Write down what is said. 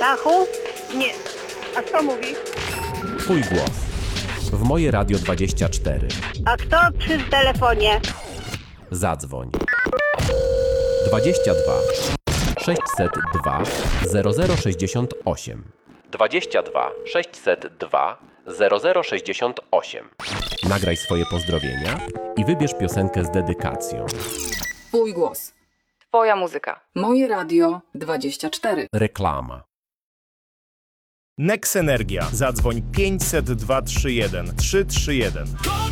Stachu? Nie. A kto mówi? Twój głos. W Moje Radio 24. A kto przy telefonie? Zadzwoń. 22 602 0068. 22 602 0068. Nagraj swoje pozdrowienia i wybierz piosenkę z dedykacją. Twój głos. Twoja muzyka. Moje Radio 24. Reklama. Nex Energia. Zadzwoń 500 231 331.